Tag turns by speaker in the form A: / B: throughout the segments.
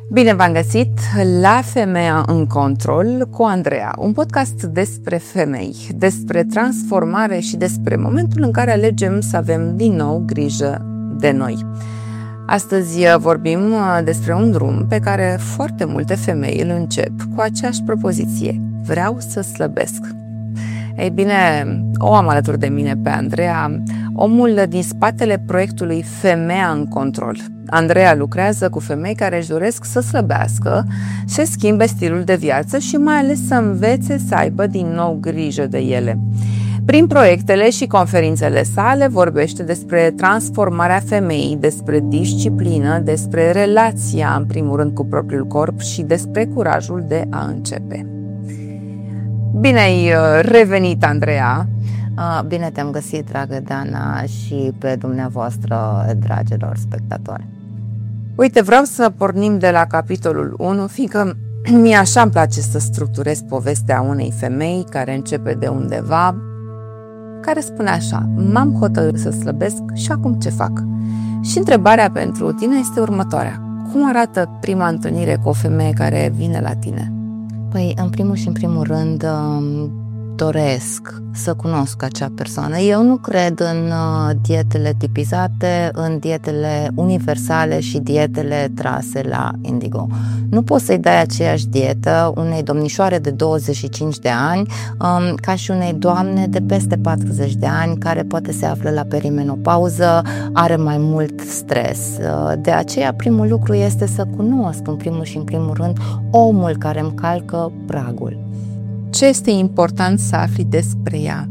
A: Bine v-am găsit la Femeia în Control cu Andreea, un podcast despre femei, despre transformare și despre momentul în care alegem să avem din nou grijă de noi. Astăzi vorbim despre un drum pe care foarte multe femei îl încep cu aceeași propoziție: vreau să slăbesc. Ei bine, o am alături de mine pe Andreea, omul din spatele proiectului Femeia în Control. Andreea lucrează cu femei care își doresc să slăbească, să schimbe stilul de viață și mai ales să învețe să aibă din nou grijă de ele. Prin proiectele și conferințele sale vorbește despre transformarea femeii, despre disciplină, despre relația, în primul rând, cu propriul corp și despre curajul de a începe. Bine ai revenit, Andreea!
B: Bine te-am găsit, dragă Dana, și pe dumneavoastră, dragilor spectatori.
A: Uite, vreau să pornim de la capitolul 1, fiindcă mie așa îmi place să structurez povestea unei femei care începe de undeva, care spune așa: m-am hotărât să slăbesc și acum ce fac? Și întrebarea pentru tine este următoarea: cum arată prima întâlnire cu o femeie care vine la tine?
B: Păi, în primul și în primul rând, doresc să cunosc acea persoană. Eu nu cred în dietele tipizate, în dietele universale și dietele trase la Indigo. Nu poți să-i dai aceeași dietă unei domnișoare de 25 de ani ca și unei doamne de peste 40 de ani care poate se află la perimenopauză, are mai mult stres. De aceea primul lucru este să cunosc în primul și în primul rând omul care îmi calcă pragul.
A: Ce este important să afli despre ea?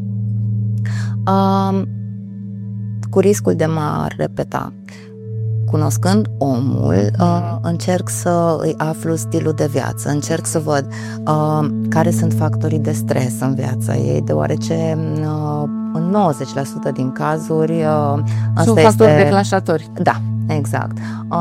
B: Cu riscul de mă repeta, cunoscând omul, încerc să îi aflu stilul de viață, încerc să văd care sunt factorii de stres în viața ei, deoarece în 90% din cazuri
A: sunt factori declanșatori.
B: Da, exact.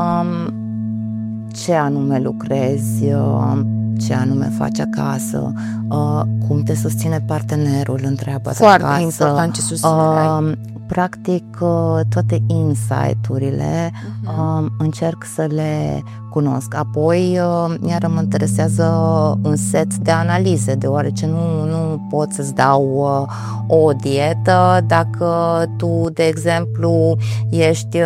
B: Ce anume lucrezi, ce anume faci acasă, cum te susține partenerul în treaba de acasă.
A: Foarte important ce susținere.
B: Practic, toate insight-urile încerc să le cunosc. Apoi, iar mă interesează un set de analize, deoarece nu pot să-ți dau o dietă dacă tu, de exemplu, ești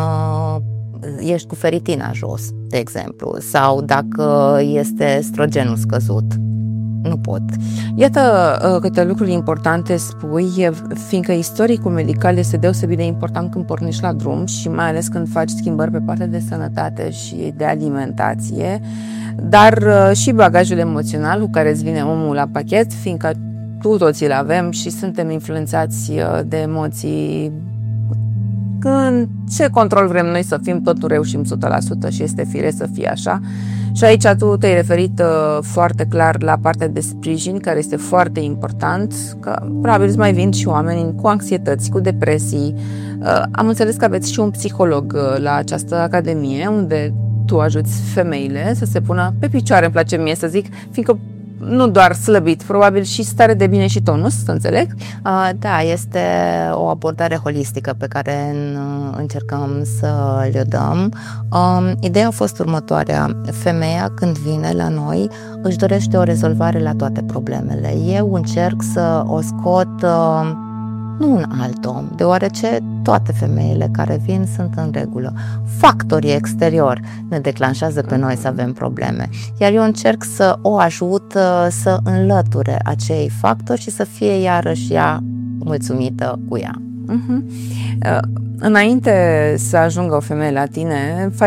B: cu feritina jos, de exemplu, sau dacă este estrogenul scăzut. Nu pot.
A: Iată câte lucruri importante spui, fiindcă istoricul medical este deosebit de important când pornești la drum și mai ales când faci schimbări pe partea de sănătate și de alimentație, dar și bagajul emoțional cu care îți vine omul la pachet, fiindcă toți îl avem și suntem influențați de emoții. În ce control vrem noi să fim, tot nu reușim 100% și este firesc să fie așa. Și aici tu te-ai referit foarte clar la partea de sprijin, care este foarte important, că probabil îți mai vin și oameni cu anxietăți, cu depresii. Am înțeles că aveți și un psiholog la această academie, unde tu ajuți femeile să se pună pe picioare, îmi place mie să zic, fiindcă nu doar slăbit, probabil și stare de bine și tonus, să înțeleg?
B: Da, este o abordare holistică pe care încercăm să le dăm. Ideea a fost următoarea: femeia, când vine la noi, își dorește o rezolvare la toate problemele. Eu încerc să o scot, nu un alt om, deoarece toate femeile care vin sunt în regulă. Factorii exteriori ne declanșează pe noi să avem probleme, iar eu încerc să o ajut să înlăture acei factori și să fie iarăși ea mulțumită cu ea.
A: Înainte să ajungă o femeie la tine,